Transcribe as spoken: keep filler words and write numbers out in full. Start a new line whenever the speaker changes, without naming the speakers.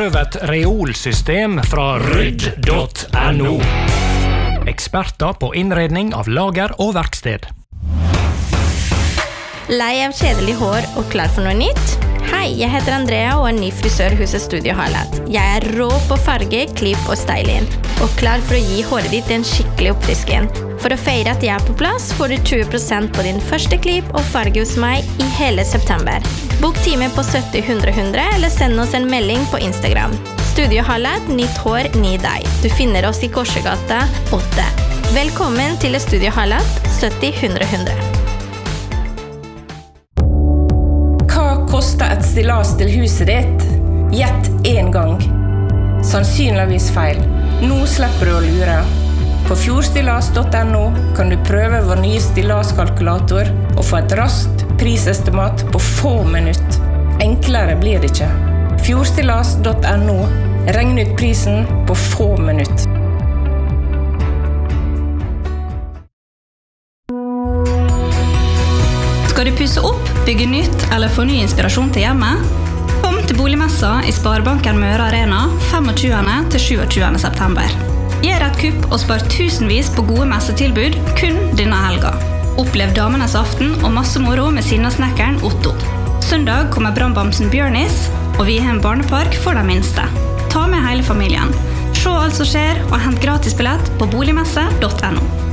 Prøv et reolsystem fra rydd punktum no. Eksperter på innredning av lager og verksted.
Lei av kjedelig hår og klar for noe nytt? Hei, jeg heter Andrea og er ny frisør hos Studio Highlight. Jeg er rå på farge, klipp og styling, og klar for å gi håret ditt en skikkelig oppfrisken. For å feire at jeg er på plass, får du tjue prosent på din første klipp og farge hos meg i hele september. Bok time på sytti hundre hundre eller send oss en melding på Instagram. Studio Highlight, nytt hår, ny deg. Du finner oss i Korsegata åtte. Velkommen til Studio Highlight, sytti hundre hundre.
Koster et stillas til huset ditt? Gjett en gang. Sannsynligvis feil. Nå slipper du å lure. På fjordstillas punktum no kan du prøve vår nye stillaskalkulator og få et raskt prisestimat på få minutt. Enklere blir det ikke. fjordstillas punktum no. Regn ut prisen på få minutt.
Skal du pusse opp, bygge nytt eller få ny inspirasjon til hjemmet? Kom til Boligmessa i Sparebanken Møre Arena tjuefem til tjuesyv september. Gjør et kupp og spar tusenvis på gode messetilbud kun denne helga. Opplev damenes aften og masse moro med sinnasnekkeren Otto. Søndag kommer brannbamsen Bjørnis, og vi har en barnepark for de minste. Ta med hele familien. Se alt som skjer og hent gratis billett på boligmesse punktum no.